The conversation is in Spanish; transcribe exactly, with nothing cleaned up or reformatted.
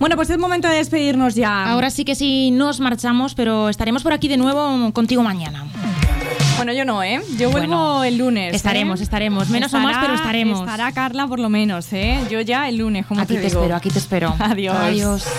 Bueno, pues es momento de despedirnos ya. Ahora sí que sí nos marchamos, pero estaremos por aquí de nuevo contigo mañana. Bueno, yo no, ¿eh? Yo vuelvo bueno, el lunes. Estaremos, ¿eh? estaremos. Menos estará, o más, pero estaremos. Estará Carla por lo menos, ¿eh? Yo ya el lunes, como aquí te, te digo. espero, aquí te espero. Adiós. Adiós.